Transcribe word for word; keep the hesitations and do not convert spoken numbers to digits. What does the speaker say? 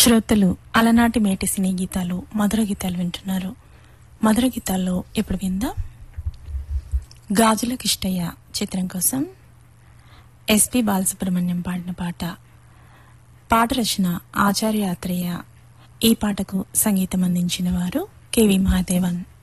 శ్రోతలు అలనాటి మేటి సినీ గీతాలు మధుర గీతాలు వింటున్నారు. మధుర గీతాల్లో ఇప్పుడు విందాం గాజుల కిష్టయ్య చిత్రం కోసం ఎస్పి బాలసుబ్రహ్మణ్యం పాడిన పాట. పాట రచన ఆచార్య ఆత్రేయ. ఈ పాటకు సంగీతం అందించిన వారు కెవి మహాదేవన్.